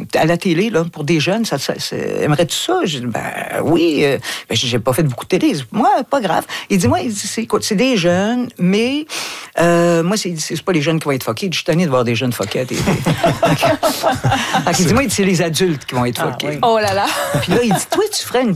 à la télé, là, pour des jeunes, aimerais-tu ça? J'ai dit, oui. J'ai pas fait beaucoup de télé. Moi, pas grave. Il dit, moi, c'est des jeunes, mais moi, c'est pas les jeunes qui vont être fuckés. Je suis tanné de voir des jeunes fuckés à télé. Il dit, moi, c'est les adultes qui vont être fuckés. Oui. Oh là là! Puis là, il dit, toi, tu ferais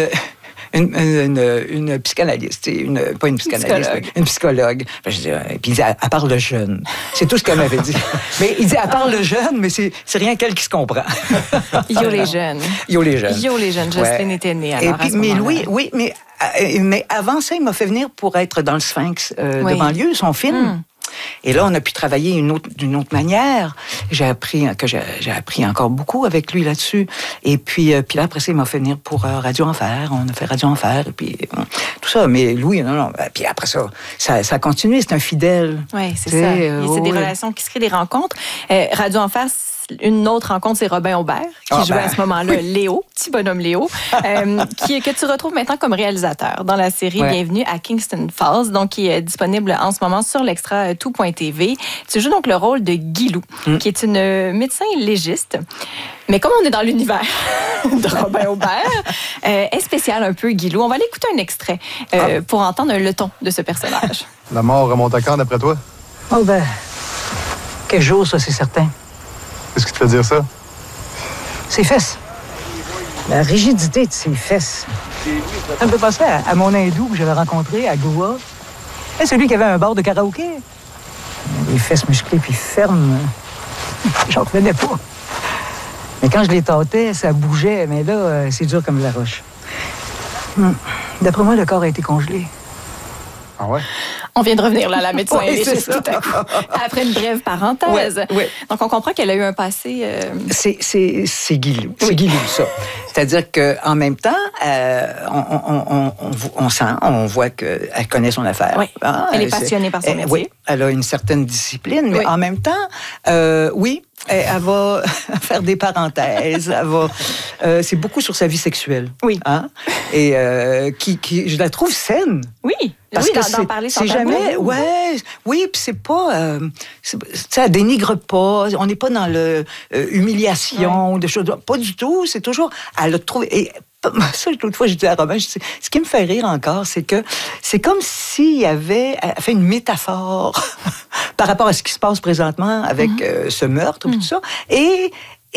une psychanalyste, pas une psychanalyste, mais une psychologue. Je dis, puis il dit, elle parle le jeune. C'est tout ce qu'elle m'avait dit. Mais il dit, elle parle le jeune, mais c'est rien qu'elle qui se comprend. Yo les jeunes. Yo les jeunes. Yo les jeunes. Jocelyne était née alors. Et puis, mais Louis, oui, mais avant ça, il m'a fait venir pour être dans le Sphinx de banlieue, son film. Et là, on a pu travailler d'une autre manière. J'ai appris encore beaucoup avec lui là-dessus. Et puis là, après ça, il m'a fait venir pour Radio Enfer. On a fait Radio Enfer, et puis tout ça. Mais Louis, non. Puis après ça a continué. C'est un fidèle. Oui, c'est ça. C'est des relations qui se créent, des rencontres. Radio Enfer, une autre rencontre, c'est Robin Aubert, qui jouait à ce moment-là Léo, petit bonhomme Léo, que tu retrouves maintenant comme réalisateur dans la série Bienvenue à Kingston Falls, donc qui est disponible en ce moment sur l'extra tout.tv. Tu joues donc le rôle de Guilou, qui est une médecin légiste. Mais comme on est dans l'univers de Robin Aubert, est spécial un peu Guilou. On va aller écouter un extrait pour entendre le ton de ce personnage. La mort remonte à quand, d'après toi? Oh ben, quel jour, ça, c'est certain. Qu'est-ce qui te fait dire ça? Ses fesses. La rigidité de ses fesses. Ça me fait penser à mon hindou que j'avais rencontré à Goa. C'est celui qui avait un bar de karaoké. Les fesses musclées puis fermes. J'en revenais pas. Mais quand je les tâtais, ça bougeait. Mais là, c'est dur comme de la roche. D'après moi, le corps a été congelé. Ah ouais? On vient de revenir là, la médecin légiste tout à coup. Après une brève parenthèse. Ouais. Donc, on comprend qu'elle a eu un passé... C'est Guilou. C'est Guilou, ça. C'est-à-dire qu'en même temps, on voit qu'elle connaît son affaire. Oui. Elle est passionnée par son métier. Oui, elle a une certaine discipline, mais en même temps, oui, elle va faire des parenthèses. C'est beaucoup sur sa vie sexuelle. Oui. Hein? Et qui, je la trouve saine. Oui. Parce oui, que d'en parler sans c'est jamais, oui, puis c'est pas, ça dénigre pas. On n'est pas dans l'humiliation de choses, pas du tout. C'est toujours, elle a trouvé. Et ça, l'autre fois, j'ai dit à Robin, ce qui me fait rire encore, c'est que c'est comme s'il avait fait une métaphore par rapport à ce qui se passe présentement avec ce meurtre et tout ça, et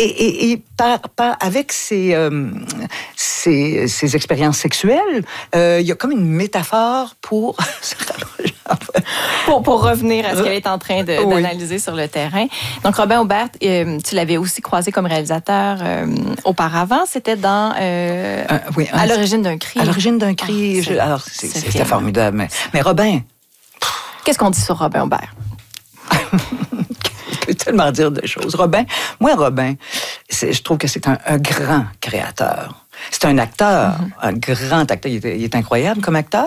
avec ses expériences sexuelles, il y a comme une métaphore pour revenir à ce qu'elle est en train d'analyser sur le terrain. Donc, Robin Aubert, tu l'avais aussi croisé comme réalisateur auparavant. C'était dans À l'origine d'un cri. À l'origine d'un cri. Alors, c'était formidable. Mais Robin... Qu'est-ce qu'on dit sur Robin Aubert? Je peux tellement dire de choses. Robin, je trouve que c'est un grand créateur. C'est un acteur, un grand acteur. Il est incroyable comme acteur.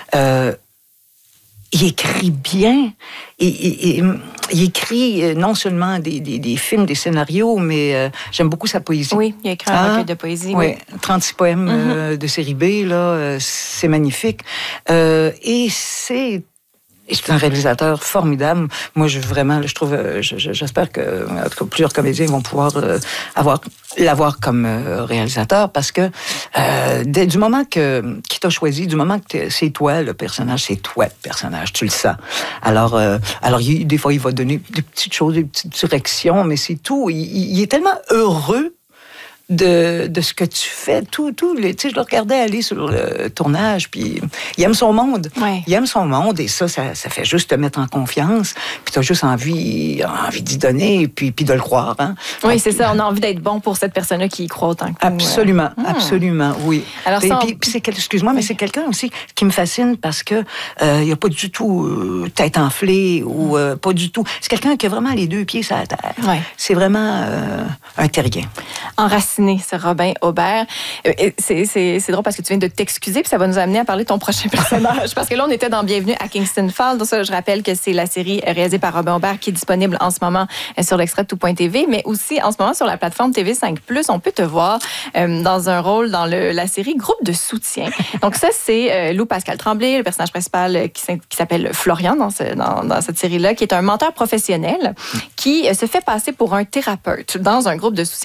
Il écrit bien. Il écrit non seulement des films, des scénarios, mais j'aime beaucoup sa poésie. Oui, il a écrit un recueil de poésie. Oui, 36 poèmes de série B, là, c'est magnifique. Et c'est un réalisateur formidable. Moi, j'espère que en tout cas, plusieurs comédiens vont pouvoir l'avoir comme réalisateur, parce que du moment qu'il t'a choisi, du moment que c'est toi le personnage, tu le sens. Alors des fois, il va donner des petites choses, des petites directions, mais c'est tout. Il est tellement heureux de ce que tu fais. Tu sais, je le regardais aller sur le tournage, puis il aime son monde. Ouais. Il aime son monde, et ça fait juste te mettre en confiance, puis tu as juste envie d'y donner, puis de le croire. Hein? Oui, c'est ça. On a envie d'être bon pour cette personne-là qui y croit autant que nous. Absolument, absolument, oui. Alors, excuse-moi, mais c'est quelqu'un aussi qui me fascine, parce que il n'y a pas du tout tête enflée, ou pas du tout. C'est quelqu'un qui a vraiment les deux pieds sur la terre. Ouais. C'est vraiment un terrien. Enraciné, ce Robin Aubert. C'est drôle parce que tu viens de t'excuser, puis ça va nous amener à parler de ton prochain personnage. Parce que là, on était dans Bienvenue à Kingston Falls. Donc ça, je rappelle que c'est la série réalisée par Robin Aubert qui est disponible en ce moment sur l'extrait de tout.tv, mais aussi en ce moment sur la plateforme TV5+. On peut te voir dans un rôle dans la série Groupe de soutien. Donc ça, c'est Lou Pascal Tremblay, le personnage principal qui s'appelle Florian dans cette série-là, qui est un menteur professionnel qui se fait passer pour un thérapeute dans un groupe de soutien.